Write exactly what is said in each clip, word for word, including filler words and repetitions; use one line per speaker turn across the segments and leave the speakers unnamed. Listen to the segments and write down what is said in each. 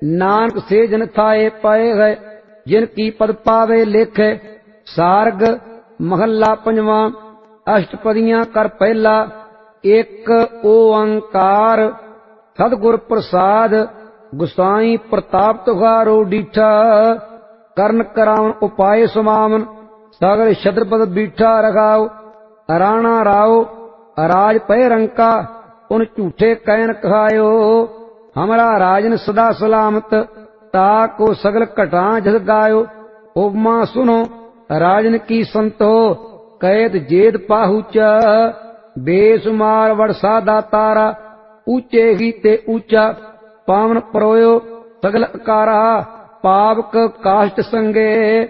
नानक से जन थाए पाए गए जिनकी पद पावे लेखे। सार्ग महला पंजवा। अष्टपदियां कर पहला। एक ओंकार सतगुर प्रसाद गुसाई प्रताप तुहारो डीठा। करण करावन उपाय समावन सगल छत्रपद बीठा रखाओ। राणा राव राज पय रंका उन झूठे कैन कहायो। हमारा राजन सदा सलामत ताको सगल घटा जस गायो। उपमा सुनो राजन की संतो कैद जेद पाहुचा। बेसुमार वड़सा दातारा ऊंचे ही ते ऊंचा। पावन परोयो सगल अकारा पावक काष्ट संगे।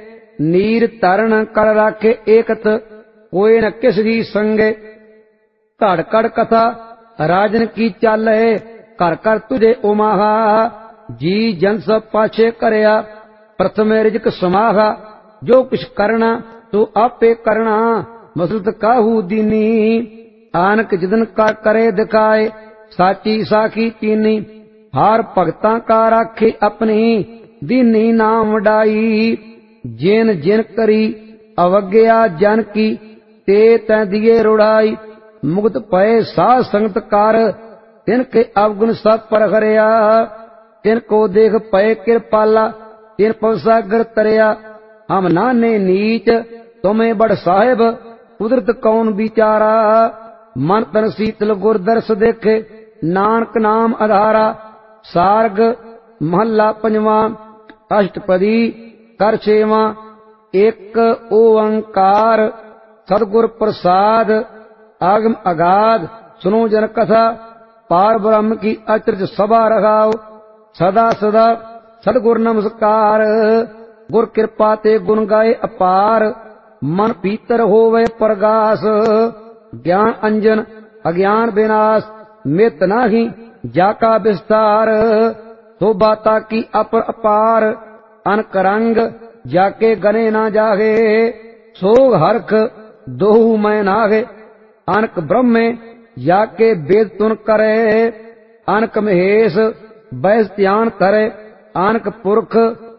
नीर तरण कर राखे एकत कोई न किस ही संगे। धड़ कड़ कथा राजन की चाल है कर कर तुझे उमाहा। जी जन सब पाछे करया प्रथम रिजक समाहा। जो कुछ करना तो आपे करना मसलत काहू दीनी। आनक जिदन का करे दिखाए साची साखी तीनी। हार भगतां का राखे अपनी दीनी नाम डाई। जिन जिन करी अवज्ञा जन की ते तै दिए रुड़ाई। मुक्त पए साध संगत कार तिनके अवगुण सब पर हरिया। तिनको देख पए कृपाला तिन पवसागर तरया। हम नाने नीच तुम्हें बड़ साहिब कुदरत कौन बिचारा। मन तन शीतल गुर दर्श देखे नानक नाम आधारा। सार्ग महला पंजवा। अष्टपदी कर छेवा। एक ओंकार सतगुर प्रसाद आगम अगाध सुनो जन कथा। पार ब्रह्म की अचरज सभा रखाओ। सदा सदा सतगुर नमस्कार। गुर कृपा ते गुण गाए अपार मन पीतर होवे प्रगास। ज्ञान अंजन अज्ञान विनाश मित नाही जाका विस्तार। शोभाता की अपर अपार अनक रंग जाके गने ना जागे। सोग हरख दोहु मैं नागे अनक ब्रह्मे जाके वेद तुन करे। अनक महेश बैस ध्यान करे अनक पुरख